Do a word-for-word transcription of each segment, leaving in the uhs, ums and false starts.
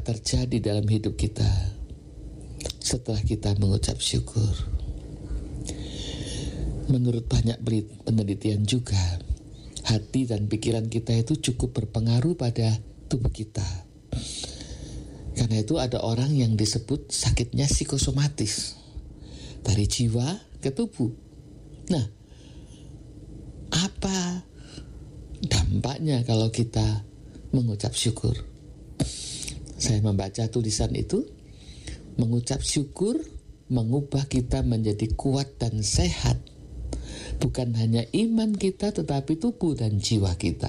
terjadi dalam hidup kita setelah kita mengucap syukur. Menurut banyak penelitian juga, hati dan pikiran kita itu cukup berpengaruh pada tubuh kita. Karena itu ada orang yang disebut sakitnya psikosomatis, dari jiwa ke tubuh. Nah, apa dampaknya kalau kita mengucap syukur? Saya membaca tulisan itu. Mengucap syukur mengubah kita menjadi kuat dan sehat. Bukan hanya iman kita, tetapi tubuh dan jiwa kita.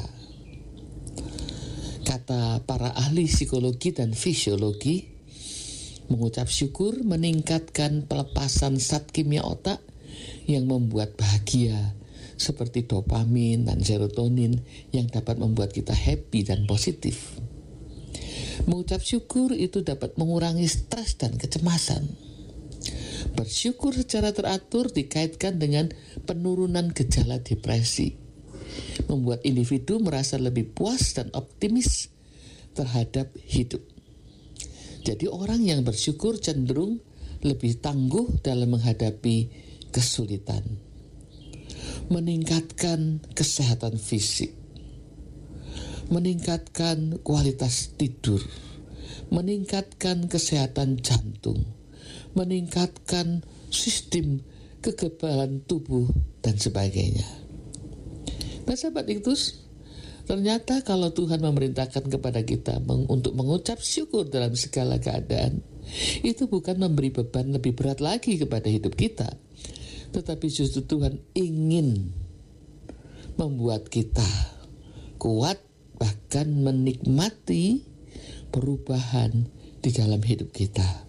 Kata para ahli psikologi dan fisiologi, mengucap syukur meningkatkan pelepasan zat kimia otak yang membuat bahagia, seperti dopamin dan serotonin yang dapat membuat kita happy dan positif. Mengucap syukur itu dapat mengurangi stres dan kecemasan. Bersyukur secara teratur dikaitkan dengan penurunan gejala depresi, membuat individu merasa lebih puas dan optimis terhadap hidup. Jadi orang yang bersyukur cenderung lebih tangguh dalam menghadapi kesulitan. Meningkatkan kesehatan fisik, meningkatkan kualitas tidur, meningkatkan kesehatan jantung, meningkatkan sistem kekebalan tubuh, dan sebagainya. Nah, sahabat Iktus, ternyata kalau Tuhan memerintahkan kepada kita meng- untuk mengucap syukur dalam segala keadaan, itu bukan memberi beban lebih berat lagi kepada hidup kita, tetapi justru Tuhan ingin membuat kita kuat, bahkan menikmati perubahan di dalam hidup kita,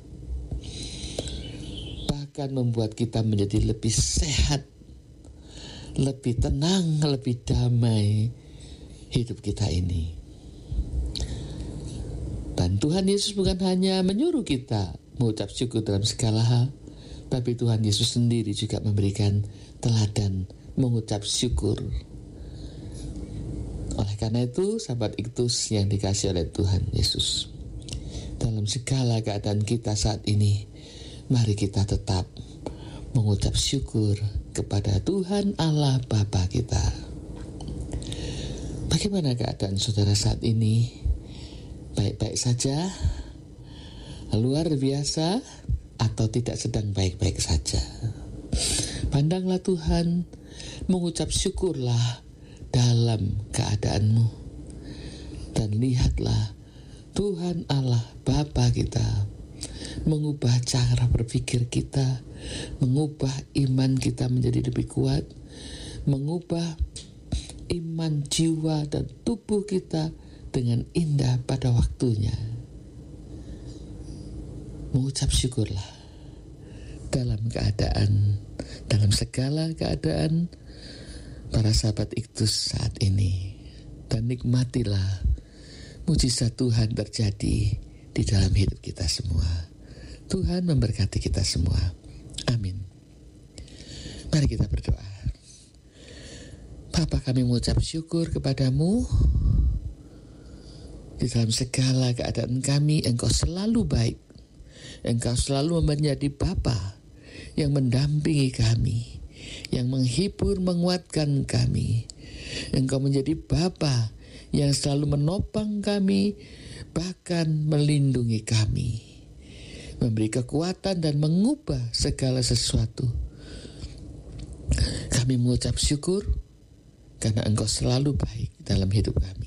bahkan membuat kita menjadi lebih sehat, lebih tenang, lebih damai hidup kita ini. Dan Tuhan Yesus bukan hanya menyuruh kita mengucap syukur dalam segala hal, tapi Tuhan Yesus sendiri juga memberikan teladan mengucap syukur. Oleh karena itu, sahabat Iktus yang dikasihi oleh Tuhan Yesus, dalam segala keadaan kita saat ini, mari kita tetap mengucap syukur kepada Tuhan Allah Bapa kita. Bagaimana keadaan saudara saat ini? Baik-baik saja? Luar biasa? Atau tidak sedang baik-baik saja? Pandanglah Tuhan, mengucap syukurlah dalam keadaanmu, dan lihatlah Tuhan Allah Bapa kita mengubah cara berpikir kita, mengubah iman kita menjadi lebih kuat, mengubah iman, jiwa, dan tubuh kita dengan indah pada waktunya. Mengucap syukurlah dalam keadaan, dalam segala keadaan, para sahabat Iktus saat ini, dan nikmatilah mujizat Tuhan terjadi di dalam hidup kita semua. Tuhan memberkati kita semua. Amin. Mari kita berdoa. Bapa, kami mengucap syukur kepadamu. Di dalam segala keadaan kami, Engkau selalu baik. Engkau selalu menjadi Bapa yang mendampingi kami, yang menghibur, menguatkan kami. Engkau menjadi Bapa yang selalu menopang kami, bahkan melindungi kami, memberi kekuatan dan mengubah segala sesuatu. Kami mengucap syukur karena Engkau selalu baik dalam hidup kami.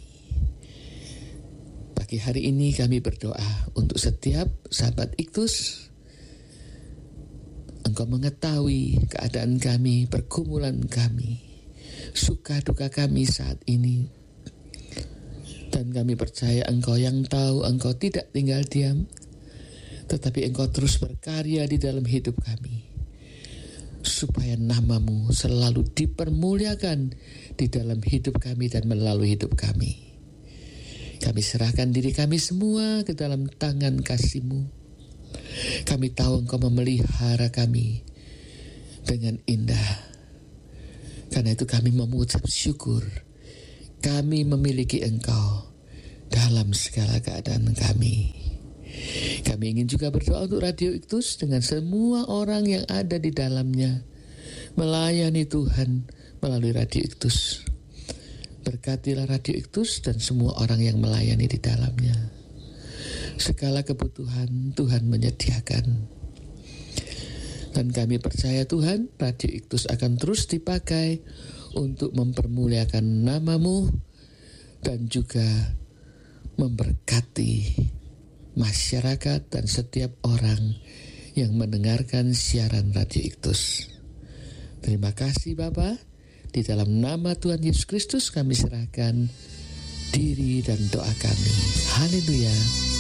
Pagi hari ini kami berdoa untuk setiap sahabat Iktus. Engkau mengetahui keadaan kami, pergumulan kami, suka duka kami saat ini. Dan kami percaya Engkau yang tahu, Engkau tidak tinggal diam, tetapi Engkau terus berkarya di dalam hidup kami, supaya nama-Mu selalu dipermuliakan di dalam hidup kami dan melalui hidup kami. Kami serahkan diri kami semua ke dalam tangan kasih-Mu. Kami tahu Engkau memelihara kami dengan indah. Karena itu kami mengucap syukur. Kami memiliki Engkau dalam segala keadaan kami. Kami ingin juga berdoa untuk Radio Iktus dengan semua orang yang ada di dalamnya, melayani Tuhan melalui Radio Iktus. Berkatilah Radio Iktus dan semua orang yang melayani di dalamnya. Segala kebutuhan Tuhan menyediakan. Dan kami percaya Tuhan, Radio Iktus akan terus dipakai untuk mempermuliakan nama-Mu dan juga memberkati masyarakat dan setiap orang yang mendengarkan siaran Radio Iktus. Terima kasih Bapa. Di dalam nama Tuhan Yesus Kristus kami serahkan diri dan doa kami. Haleluya.